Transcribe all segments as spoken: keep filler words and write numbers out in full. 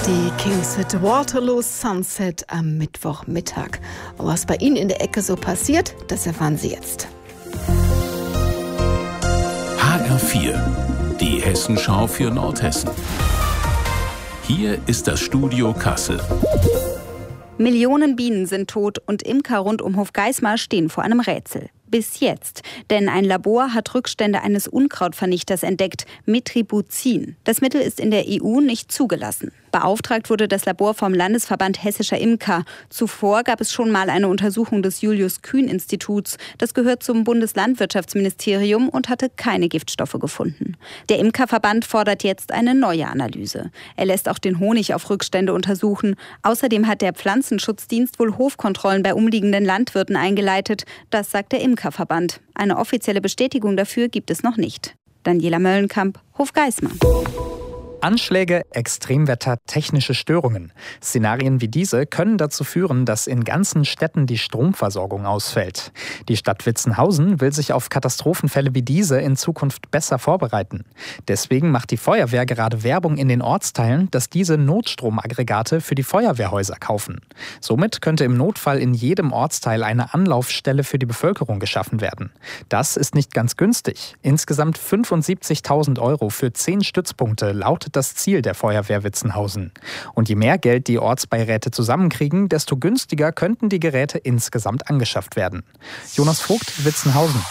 Die Kings mit Waterloo Sunset am Mittwochmittag. Und was bei Ihnen in der Ecke so passiert, das erfahren Sie jetzt. H R vier, die Hessenschau für Nordhessen. Hier ist das Studio Kassel. Millionen Bienen sind tot und Imker rund um Hofgeismar stehen vor einem Rätsel. Bis jetzt. Denn ein Labor hat Rückstände eines Unkrautvernichters entdeckt, Metribuzin. Das Mittel ist in der E U nicht zugelassen. Beauftragt wurde das Labor vom Landesverband Hessischer Imker. Zuvor gab es schon mal eine Untersuchung des Julius-Kühn-Instituts. Das gehört zum Bundeslandwirtschaftsministerium und hatte keine Giftstoffe gefunden. Der Imkerverband fordert jetzt eine neue Analyse. Er lässt auch den Honig auf Rückstände untersuchen. Außerdem hat der Pflanzenschutzdienst wohl Hofkontrollen bei umliegenden Landwirten eingeleitet. Das sagt der Imkerverband. Eine offizielle Bestätigung dafür gibt es noch nicht. Daniela Möllenkamp, Hofgeismar. Anschläge, Extremwetter, technische Störungen. Szenarien wie diese können dazu führen, dass in ganzen Städten die Stromversorgung ausfällt. Die Stadt Witzenhausen will sich auf Katastrophenfälle wie diese in Zukunft besser vorbereiten. Deswegen macht die Feuerwehr gerade Werbung in den Ortsteilen, dass diese Notstromaggregate für die Feuerwehrhäuser kaufen. Somit könnte im Notfall in jedem Ortsteil eine Anlaufstelle für die Bevölkerung geschaffen werden. Das ist nicht ganz günstig. Insgesamt fünfundsiebzigtausend Euro für zehn Stützpunkte lautet das Ziel der Feuerwehr Witzenhausen. Und je mehr Geld die Ortsbeiräte zusammenkriegen, desto günstiger könnten die Geräte insgesamt angeschafft werden. Jonas Vogt, Witzenhausen.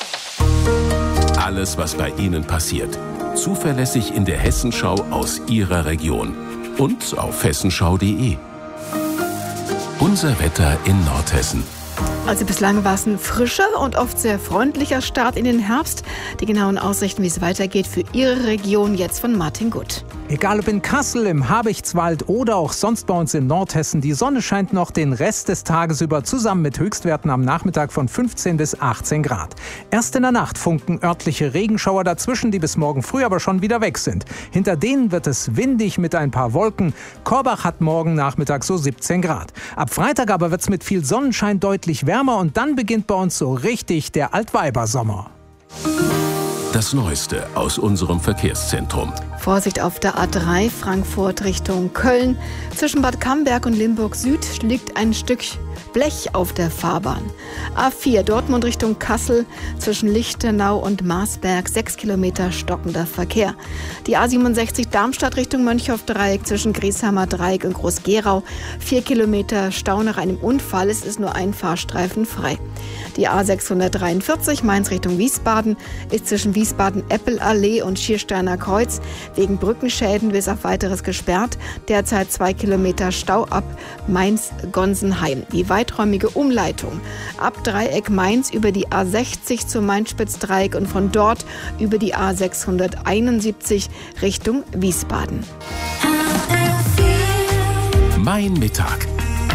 Alles, was bei Ihnen passiert. Zuverlässig in der Hessenschau aus Ihrer Region. Und auf hessenschau punkt de. Unser Wetter in Nordhessen. Also bislang war es ein frischer und oft sehr freundlicher Start in den Herbst. Die genauen Aussichten, wie es weitergeht für Ihre Region, jetzt von Martin Gutt. Egal ob in Kassel, im Habichtswald oder auch sonst bei uns in Nordhessen, die Sonne scheint noch den Rest des Tages über, zusammen mit Höchstwerten am Nachmittag von fünfzehn bis achtzehn Grad. Erst in der Nacht funken örtliche Regenschauer dazwischen, die bis morgen früh aber schon wieder weg sind. Hinter denen wird es windig mit ein paar Wolken. Korbach hat morgen Nachmittag so siebzehn Grad. Ab Freitag aber wird es mit viel Sonnenschein deutlich wärmer und dann beginnt bei uns so richtig der Altweibersommer. Das Neueste aus unserem Verkehrszentrum. Vorsicht auf der A drei Frankfurt Richtung Köln. Zwischen Bad Camberg und Limburg Süd liegt ein Stück Blech auf der Fahrbahn. A vier Dortmund Richtung Kassel. Zwischen Lichtenau und Marsberg sechs Kilometer stockender Verkehr. Die A siebenundsechzig Darmstadt Richtung Mönchhoff-Dreieck zwischen Griesheimer Dreieck und Groß-Gerau. vier Kilometer Stau nach einem Unfall. Es ist nur ein Fahrstreifen frei. Die A sechshundertdreiundvierzig Mainz Richtung Wiesbaden ist zwischen Wiesbaden-Eppelallee und Schiersteiner Kreuz wegen Brückenschäden bis auf weiteres gesperrt. Derzeit zwei Kilometer Stau ab Mainz-Gonsenheim. Die weiträumige Umleitung ab Dreieck Mainz über die A sechzig zum Mainz-Spitz-Dreieck und von dort über die A sechshunderteinundsiebzig Richtung Wiesbaden. Mein Mittag.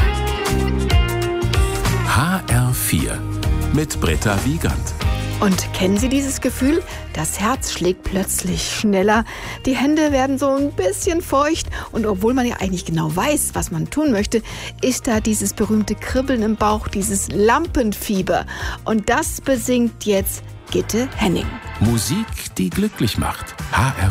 H R vier mit Britta Wiegand. Und kennen Sie dieses Gefühl? Das Herz schlägt plötzlich schneller, die Hände werden so ein bisschen feucht und obwohl man ja eigentlich genau weiß, was man tun möchte, ist da dieses berühmte Kribbeln im Bauch, dieses Lampenfieber. Und das besingt jetzt Gitte Henning. Musik, die glücklich macht. H R